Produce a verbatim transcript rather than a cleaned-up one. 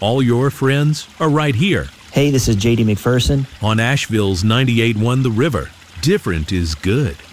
All your friends are right here Hey, this is J D McPherson. on Asheville's ninety-eight point one The River. Different is good.